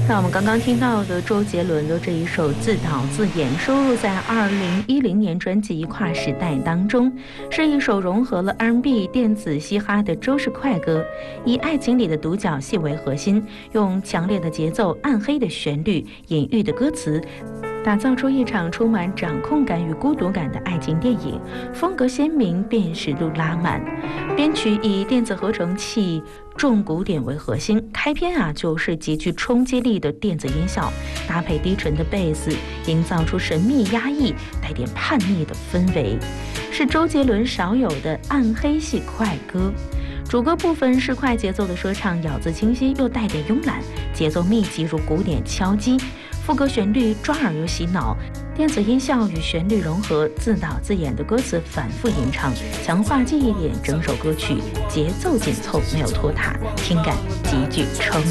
那我们刚刚听到的周杰伦的这一首《自导自演》收录在2010年专辑《跨时代》当中，是一首融合了 R&B、电子、嘻哈的周式快歌，以爱情里的独角戏为核心，用强烈的节奏、暗黑的旋律、隐喻的歌词，打造出一场充满掌控感与孤独感的爱情电影，风格鲜明，辨识度拉满。编曲以电子合成器、重鼓点为核心，开篇就是极具冲击力的电子音效，搭配低沉的贝斯，营造出神秘压抑、带点叛逆的氛围，是周杰伦少有的暗黑系快歌。主歌部分是快节奏的说唱，咬字清晰又带点慵懒，节奏密集如鼓点敲击，副歌旋律抓耳又洗脑，电子音效与旋律融合，自导自演的歌词反复吟唱，强化记忆点。整首歌曲节奏紧凑，没有拖沓，听感极具冲